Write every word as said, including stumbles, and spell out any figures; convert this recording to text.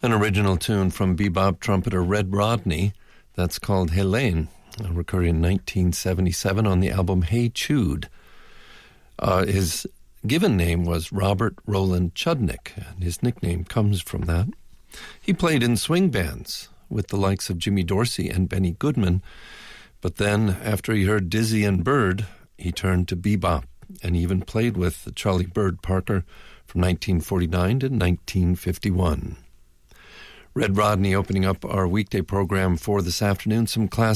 An original tune from bebop trumpeter Red Rodney. That's called Helene, recorded in nineteen seventy-seven on the album Hey Jude. Uh, his given name was Robert Roland Chudnik, and his nickname comes from that. He played in swing bands with the likes of Jimmy Dorsey and Benny Goodman, but then, after he heard Dizzy and Bird, he turned to bebop, and even played with Charlie Bird Parker from nineteen forty-nine to nineteen fifty-one. Red Rodney opening up our weekday program for this afternoon. Some classic